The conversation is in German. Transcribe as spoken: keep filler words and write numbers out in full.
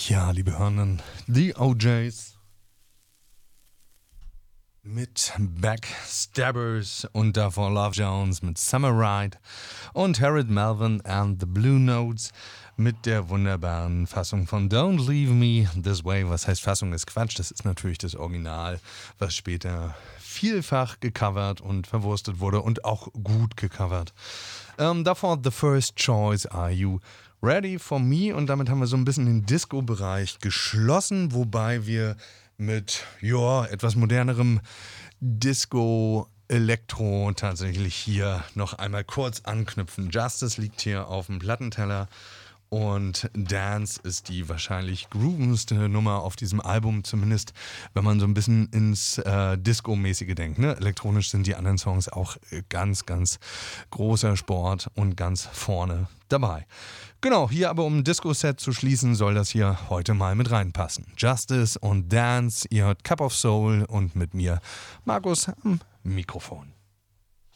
Ja, liebe Hörenden, The O Js mit Backstabbers und davor Love Jones mit Summer Ride und Harold Melvin and the Blue Notes mit der wunderbaren Fassung von Don't Leave Me This Way. Was heißt Fassung ist Quatsch, das ist natürlich das Original, was später vielfach gecovert und verwurstet wurde und auch gut gecovert. Ähm, davor The First Choice, Are You Ready For Me? Und damit haben wir so ein bisschen den Disco-Bereich geschlossen, wobei wir mit ja, etwas modernerem Disco, Elektro tatsächlich hier noch einmal kurz anknüpfen. Justice liegt hier auf dem Plattenteller und Dance ist die wahrscheinlich groovendste Nummer auf diesem Album, zumindest wenn man so ein bisschen ins äh, Disco-mäßige denkt. Ne? Elektronisch sind die anderen Songs auch ganz, ganz großer Sport und ganz vorne dabei. Genau, hier aber um ein Disco-Set zu schließen, soll das hier heute mal mit reinpassen. Justice und Dance, ihr hört Cup of Soul und mit mir Markus am Mikrofon.